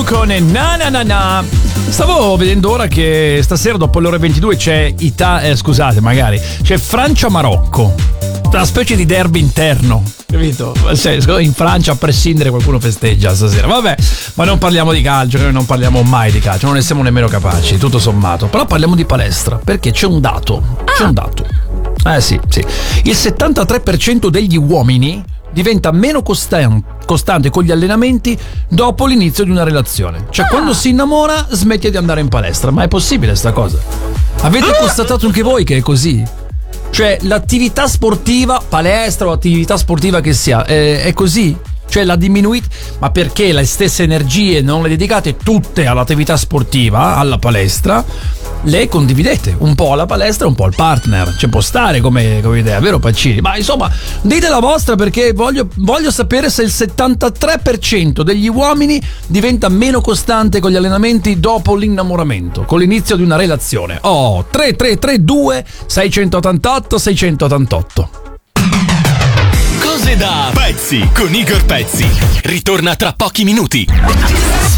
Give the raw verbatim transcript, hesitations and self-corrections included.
con Na Na Na Na. Stavo vedendo ora che stasera dopo le ore ventidue c'è Ita- eh, scusate magari c'è Francia-Marocco, una specie di derby interno, capito? In Francia a prescindere qualcuno festeggia stasera, vabbè, ma non parliamo di calcio, noi non parliamo mai di calcio, non ne siamo nemmeno capaci, tutto sommato. Però parliamo di palestra, perché c'è un dato, c'è un dato. Eh sì, sì. Il settantatré per cento degli uomini diventa meno costan- costante con gli allenamenti dopo l'inizio di una relazione. Cioè, ah. quando si innamora smette di andare in palestra. Ma è possibile sta cosa? Avete ah. constatato anche voi che è così? Cioè, l'attività sportiva, palestra o attività sportiva che sia, è, è così? Cioè, la diminuite, ma perché le stesse energie non le dedicate tutte all'attività sportiva, alla palestra, le condividete un po' alla palestra e un po' al partner. Cioè, può stare come, come idea, vero Pacini? Ma insomma, dite la vostra, perché voglio, voglio sapere se il settantatré per cento degli uomini diventa meno costante con gli allenamenti dopo l'innamoramento, con l'inizio di una relazione. Oh, tre tre tre due sei otto otto sei otto otto. Cose da pezzi con Igor Pezzi. Ritorna tra pochi minuti.